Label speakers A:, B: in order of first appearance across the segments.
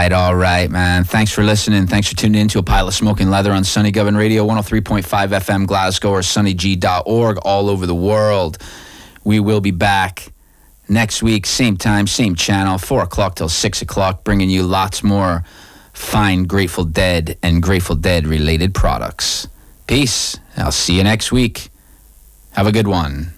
A: right, man. Thanks for listening. Thanks for tuning in to A Pile of Smoking Leather on Sunny Govan Radio, 103.5 FM Glasgow, or sunnyg.org all over the world. We will be back next week, same time, same channel, 4 o'clock till 6 o'clock, bringing you lots more fine Grateful Dead and Grateful Dead related products. Peace. I'll see you next week. Have a good one.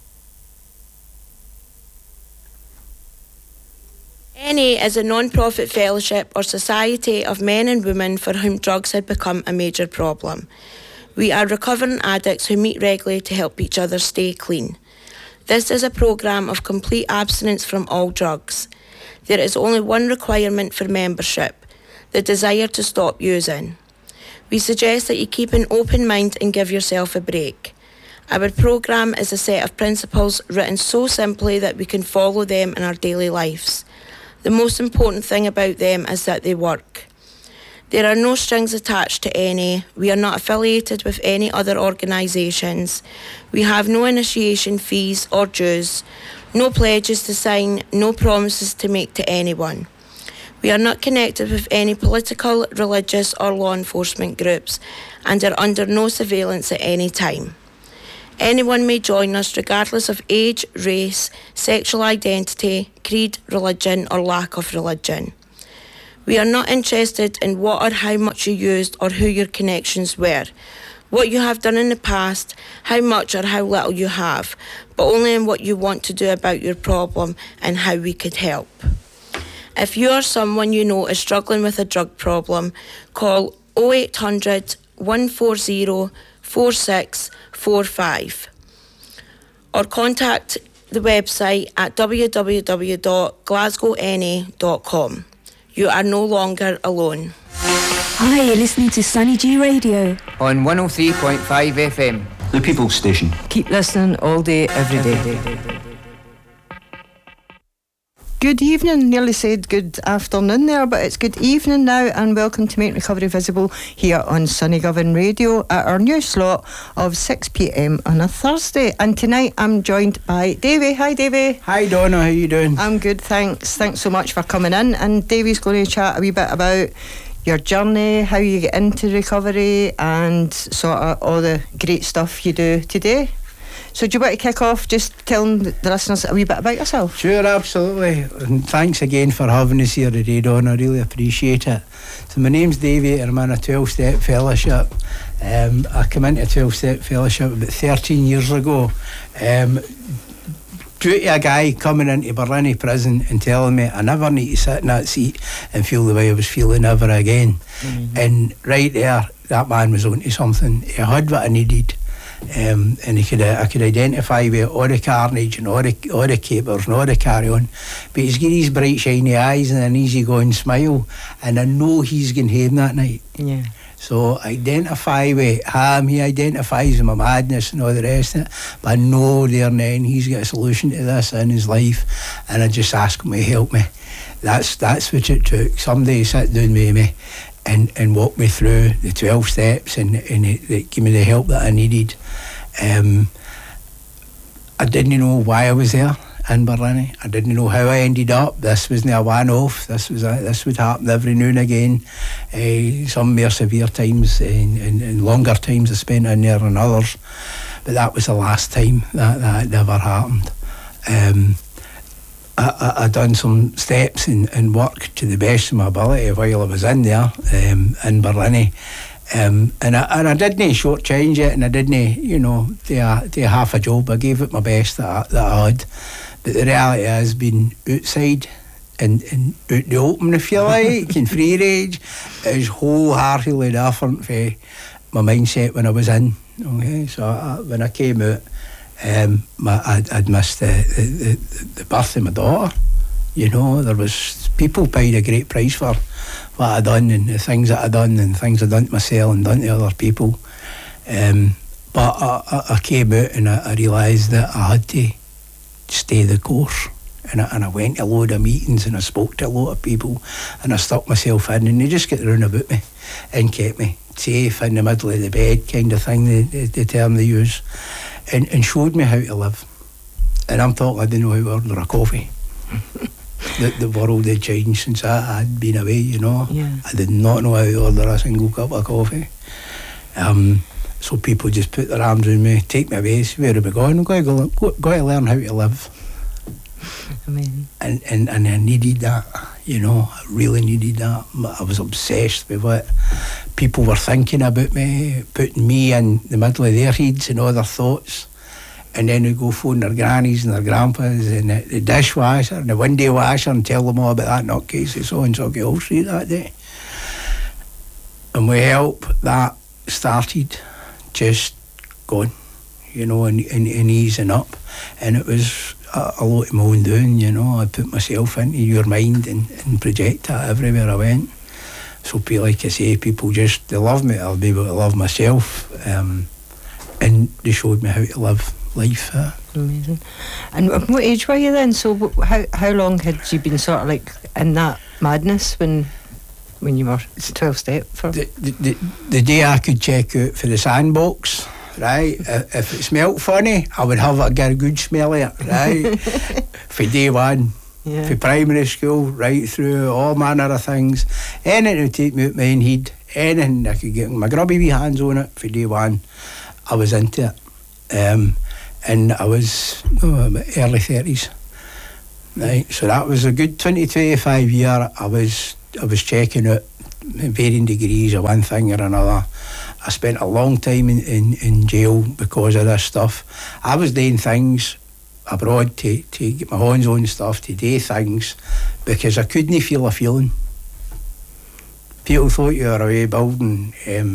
B: NA is a non-profit fellowship or society of men and women for whom drugs had become a major problem. We are recovering addicts who meet regularly to help each other stay clean. This is a programme of complete abstinence from all drugs. There is only one requirement for membership: the desire to stop using. We suggest that you keep an open mind and give yourself a break. Our programme is a set of principles written so simply that we can follow them in our daily lives. The most important thing about them is that they work. There are no strings attached to NA. We are not affiliated with any other organisations. We have no initiation fees or dues, no pledges to sign, no promises to make to anyone. We are not connected with any political, religious or law enforcement groups and are under no surveillance at any time. Anyone may join us regardless of age, race, sexual identity, creed, religion or lack of religion. We are not interested in what or how much you used or who your connections were, what you have done in the past, how much or how little you have, but only in what you want to do about your problem and how we could help. If you or someone you know is struggling with a drug problem, call 0800 140 4645 or contact the website at www.glasgowna.com. You are no longer alone.
C: Hi, you're listening to Sunny G Radio
D: on 103.5 FM,
E: the People's Station.
C: Keep listening all day, every day.
F: Good evening, nearly said good afternoon there, but it's good evening now, and welcome to Make Recovery Visible here on Sunny Govan Radio at our new slot of 6pm on a Thursday. And tonight I'm joined by Davey. Hi Davey.
G: Hi Donna, how you doing?
F: I'm good, thanks so much for coming in. And Davey's going to chat a wee bit about your journey, how you get into recovery and sort of all the great stuff you do today. So do you want to kick off just telling the listeners a wee bit about yourself?
G: Sure, absolutely. And thanks again for having us here today, Don. I really appreciate it. So my name's Davey and I'm in a 12-step fellowship. I came into a 12-step fellowship about 13 years ago. Due to a guy coming into Barlinnie prison and telling me I never need to sit in that seat and feel the way I was feeling ever again. Mm-hmm. And right there, that man was onto something. He had what I needed. And I could identify with all the carnage and all the capers and all the carry on, but he's got these bright shiny eyes and an easygoing smile, and I know he's going home that night.
F: Yeah.
G: So I identify with him, he identifies with my madness and all the rest of it, but I know there and then he's got a solution to this in his life, and I just ask him to help me. That's what it took. Somebody sat down with me and walk me through the 12 steps and it gave me the help that I needed. I didn't know why I was there in Barlinnie. I didn't know how I ended up. This wasn't a one-off. This would happen every now and again. Some more severe times and longer times I spent in there than others. But that was the last time that ever happened. I done some steps and work to the best of my ability while I was in there in Barlinnie, and I didn't shortchange it, and I didn't do half a job. I gave it my best that I had, but the reality has been outside and out the open, if you like, and free range is wholeheartedly different from my mindset when I was in. Okay, so when I came out, I'd missed the birth of my daughter. There was people paid a great price for what I'd done and the things that I'd done and things I'd done to myself and done to other people. But I came out and I realised that I had to stay the course. And I went to a load of meetings and I spoke to a lot of people and I stuck myself in, and they just got round about me and kept me safe in the middle of the bed, kind of thing, the term they use. And showed me how to live. And I'm talking, I didn't know how to order a coffee. the world had changed since I had been away, you know.
F: Yeah.
G: I did not know how to order a single cup of coffee. So people just put their arms around me, take me away, say, where are we going? Got to learn how to live.
F: Amazing.
G: And I needed that, you know. I really needed that. I was obsessed with what people were thinking about me, putting me in the middle of their heads and all their thoughts. And then they'd go phone their grannies and their grandpas and the dishwasher and the window washer and tell them all about that nutcase they saw in Sauchiehall Street that day. And with help, that started just going, you know, and easing up. And it was a lot of my own doing, you know. I put myself into your mind and project that everywhere I went. So, like I say, people just, they love me. I'll be able to love myself. And they showed me how to live life.
F: Amazing. And what age were you then? So how long had you been sort of like in that madness when you were 12-step? For
G: the day I could check out for the sandbox, right? If it smelt funny, I would get a good smell of it, right? For day one. Yeah. For primary school, right through all manner of things. Anything would take me out my own head. Anything I could get my grubby wee hands on it for day one, I was into it. And I was early 30s, right? So that was a good 20-25 year. I was checking out varying degrees of one thing or another. I spent a long time in jail because of this stuff. I was doing things abroad to get my hands on stuff, to do things, because I couldn't feel a feeling. People thought you were away building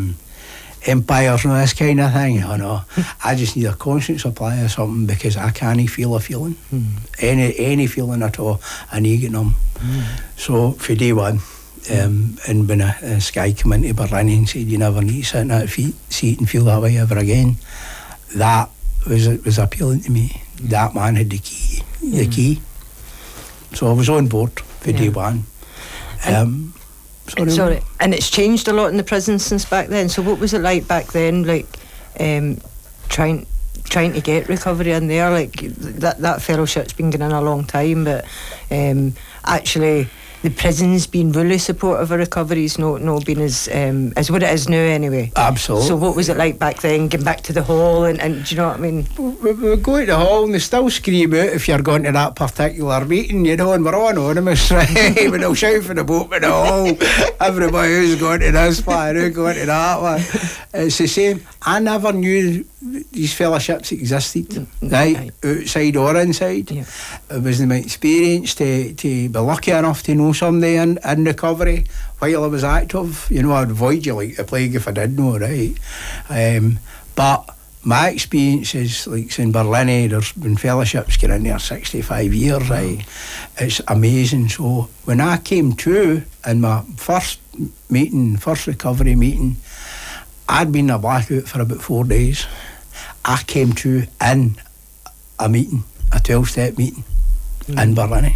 G: empires and this kind of thing, you know. I just need a constant supply of something because I can't feel a feeling. Any feeling at all, I need to get numb. So for day one, and when this guy came into Berlin and said you never need to sit in that seat and feel that way ever again, that was appealing to me. That man had the key. So I was on board for day one.
F: Sorry, and it's changed a lot in the prison since back then. So what was it like back then, like trying to get recovery in there? Like that fellowship's been going on a long time, but actually the prison's been really supportive of recovery's not been as what it is now anyway.
G: Absolutely.
F: So what was it like back then, getting back to the hall and do you know what I mean?
G: We go to the hall and they still scream out if you're going to that particular meeting, you know, and we're all anonymous, right? When they'll shout for the boat in the hall, everybody who's going to this one, who's going to that one. It's the same. I never knew these fellowships existed, right? Outside or inside. Yeah. It was my experience to be lucky enough to know somebody in recovery while I was active. You know, I'd avoid you like the plague if I did know, right? But my experience is, like in Berlin, there's been fellowships getting in there 65 years, right? It's amazing. So when I came to in my first recovery meeting, I'd been in a blackout for about 4 days. I came to in a meeting, a 12-step meeting in Berlin.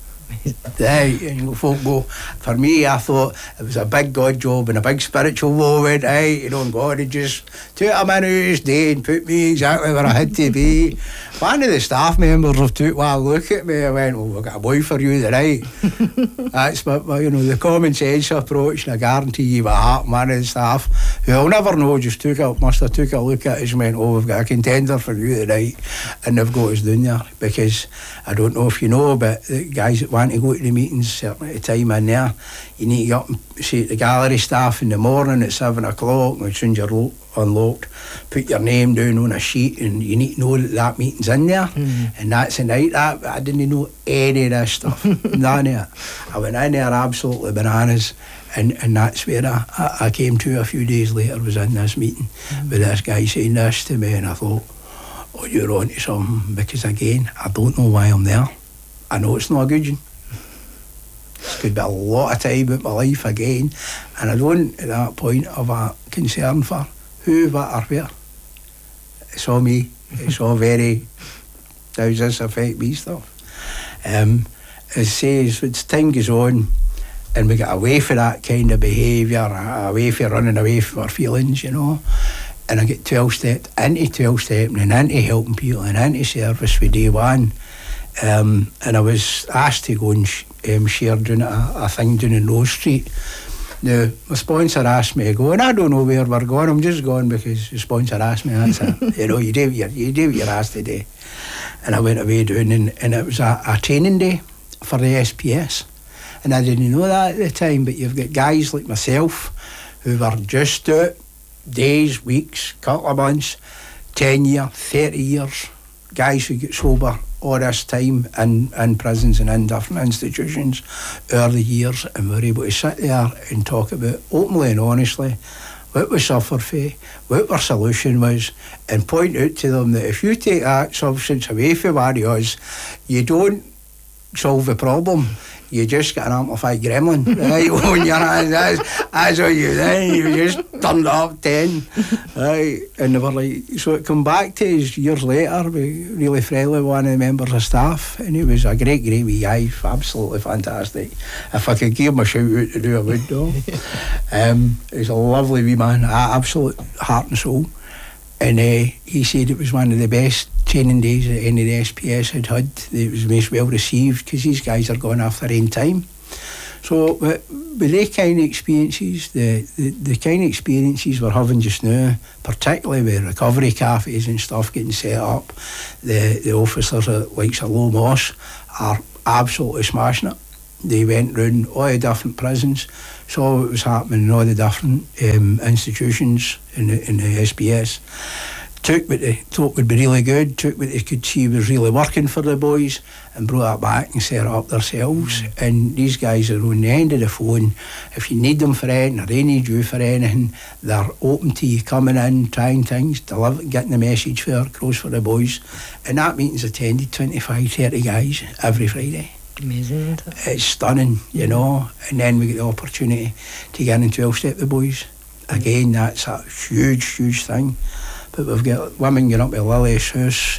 G: Folk go, for me, I thought it was a big God job and a big spiritual moment, you know, and God had just took him in his day and put me exactly where I had to be. One of the staff members have took a look at me and went, well, we've got a boy for you tonight. That's my, you know, the common sense approach, and I guarantee you what happened. One of the staff, who I'll never know, just must have took a look at us and went, oh, we've got a contender for you tonight, and they've got us down there, because I don't know if you know, but the guys that want to go to the meetings, certainly at the time in there, you need to get up and say to the gallery staff in the morning at 7 o'clock, and as soon as you're unlocked, put your name down on a sheet, and you need to know that meeting's in there, and that's the night. That I didn't know any of this stuff. None of it. I went in there absolutely bananas, and that's where I came to a few days later, was in this meeting with this guy saying this to me, and I thought, oh, you're on to something, because again, I don't know why I'm there. I know it's not a good one. This could be a lot of time out my life again, and I don't at that point have a concern for who, what or where. It's all me. It's all very, does this affect me stuff? It says, as time goes on and we get away from that kind of behaviour, away from running away from our feelings, you know, and I get 12-stepped into 12-stepping and into helping people and into service for day one, And I was asked to go and share doing a thing down in Rose Street. Now, my sponsor asked me to go, and I don't know where we're going. I'm just going because the sponsor asked me. That's it. You know, you do what you're asked to do. And I went away doing, and it was a training day for the SPS. And I didn't know that at the time, but you've got guys like myself who were just out, days, weeks, couple of months, 10 years, 30 years, guys who get sober all this time in prisons and in different institutions early years, and we're able to sit there and talk about openly and honestly what we suffered for, what our solution was, and point out to them that if you take that substance away from one of us, you don't solve the problem. You just get an amplified gremlin, right, on your hands. That's all you did. You just turned it up 10, right? And they were like, so it come back to us years later, we really friendly with one of the members of staff, and he was a great wee guy, absolutely fantastic. If I could give him a shout out to do, I would do. He's a lovely wee man, absolute heart and soul. And he said it was one of the best training days that any of the SPS had had. It was most well received because these guys are going off their own time. So with the kind of experiences, the kind of experiences we're having just now, particularly with recovery cafes and stuff getting set up, the officers like Low Moss are absolutely smashing it. They went round all the different prisons, saw what was happening in all the different institutions in the SPS, took what they thought would be really good, took what they could see was really working for the boys, and brought it back and set it up themselves. And these guys are on the end of the phone. If you need them for anything, or they need you for anything, they're open to you coming in, trying things, getting the message across for the boys. And that meeting's attended 25, 30 guys every Friday.
F: Amazing.
G: It's stunning, you know. And then we get the opportunity to get in and 12-step the boys. Again, that's a huge, huge thing. But we've got women getting up to Lily's house,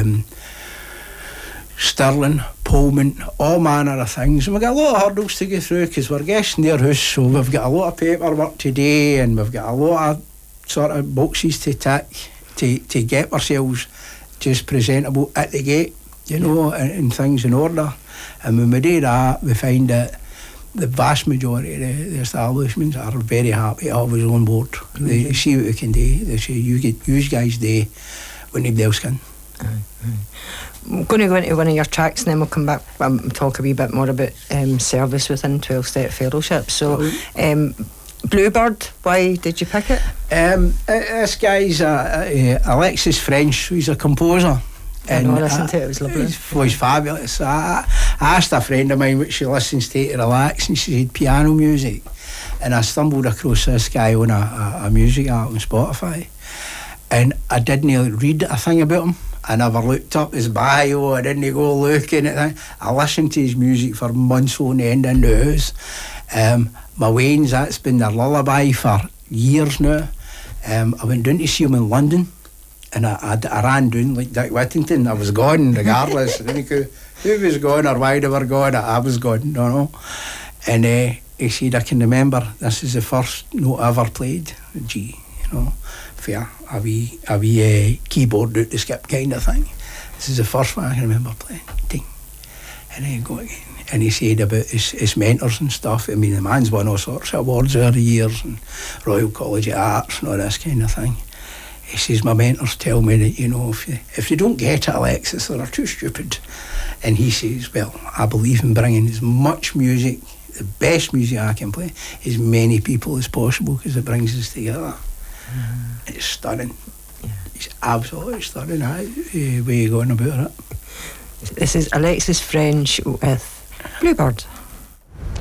G: Stirling, Pullman, all manner of things. And we've got a lot of hurdles to go through because we're guessing their house, so we've got a lot of paperwork today, and we've got a lot of sort of boxes to tick to get ourselves just presentable at the gate, you know, and things in order. And when we do that, we find that the vast majority of the establishments are very happy to have us on board. Mm-hmm. They see what we can do. They say, you guys do what nobody else can.
F: I'm going to go into one of your tracks and then we'll come back and talk a wee bit more about service within 12-step fellowship. So, Bluebird, why did you pick it?
G: This guy's Alexis French, he's a composer.
F: And I listened to it, it was lovely.
G: It was fabulous. I asked a friend of mine what she listens to relax, and she said piano music. And I stumbled across this guy on a music app on Spotify. And I didn't read a thing about him. I never looked up his bio, I didn't go looking at that. I listened to his music for months on end in the house. My Wayne's, that's been their lullaby for years now. I went down to see him in London. And I ran down like Dick Whittington. I was gone regardless. I didn't care who was gone or why they were gone. I was gone, don't know. And he said, I can remember this is the first note I ever played, G, you know, for a wee keyboard out the skip kind of thing. This is the first one I can remember playing. Ding. And then go again. And he said about his mentors and stuff. I mean, the man's won all sorts of awards over the years, and Royal College of Arts and all this kind of thing. He says, my mentors tell me that, you know, if they don't get it, Alexis, they're too stupid. And he says, well, I believe in bringing as much music, the best music I can play, as many people as possible, because it brings us together. It's stunning. Yeah. It's absolutely stunning, the way you're going about it.
F: This is Alexis French with Bluebird.